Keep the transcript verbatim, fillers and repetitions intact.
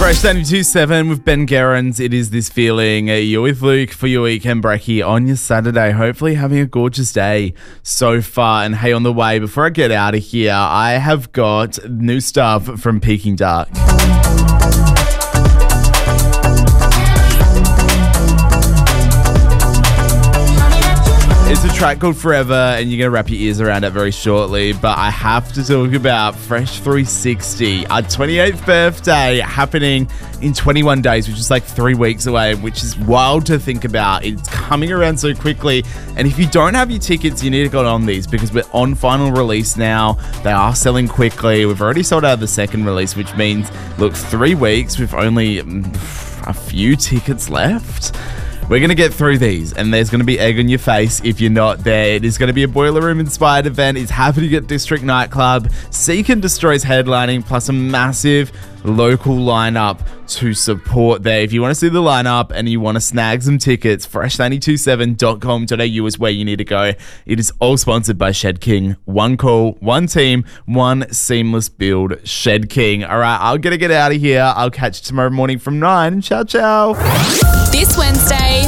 Fresh ninety-two point seven with Ben Gerrans. It is this feeling. You're with Luke for your weekend brekkie on your Saturday. Hopefully having a gorgeous day so far. And hey, on the way, before I get out of here, I have got new stuff from Peking Duck. It's a track called Forever, and you're going to wrap your ears around it very shortly. But I have to talk about Fresh three sixty, our twenty-eighth birthday happening in twenty-one days, which is like three weeks away, which is wild to think about. It's coming around so quickly. And if you don't have your tickets, you need to get on these because we're on final release now. They are selling quickly. We've already sold out the second release, which means, look, three weeks with only a few tickets left. We're going to get through these, and there's going to be egg on your face if you're not there. It is going to be a Boiler Room-inspired event. It's happening at District Nightclub. Seek and Destroy's headlining, plus a massive local lineup to support there. If you want to see the lineup and you want to snag some tickets, fresh nine two seven dot com dot a u is where you need to go. It is all sponsored by Shed King. One call, one team, one seamless build. Shed King. All right, I'll get to get out of here. I'll catch you tomorrow morning from nine. Ciao, ciao. This Wednesday,